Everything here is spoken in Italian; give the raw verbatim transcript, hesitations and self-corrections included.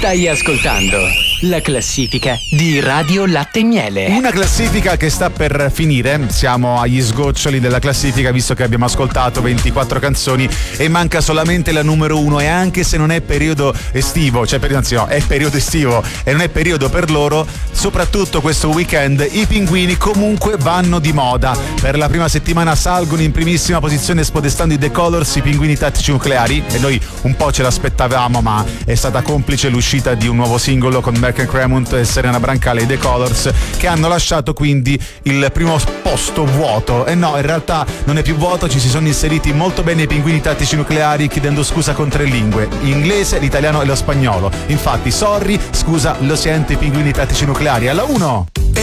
Stai ascoltando la classifica di Radio Latte e Miele. Una classifica che sta per finire, siamo agli sgoccioli della classifica visto che abbiamo ascoltato ventiquattro canzoni e manca solamente la numero uno, e anche se non è periodo estivo, cioè per, anzi no, è periodo estivo e non è periodo per loro, soprattutto questo weekend i pinguini comunque vanno di moda. Per la prima settimana salgono in primissima posizione spodestando i The Colors, i pinguini tattici nucleari, e noi un po' ce l'aspettavamo, ma è stata complice l'uscita di un nuovo singolo con Merck and Cremont e Serena Brancale e The Colors, che hanno lasciato quindi il primo posto vuoto. E no, in realtà non è più vuoto, ci si sono inseriti molto bene i pinguini tattici nucleari, chiedendo scusa con tre lingue: l'inglese, l'italiano e lo spagnolo. Infatti, sorry, scusa, lo sente i pinguini tattici nucleari. Alla uno.